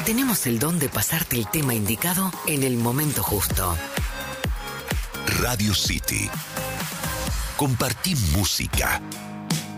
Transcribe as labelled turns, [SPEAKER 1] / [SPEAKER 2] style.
[SPEAKER 1] tenemos el don de pasarte el tema indicado en el momento justo.
[SPEAKER 2] Radio City. Compartí música.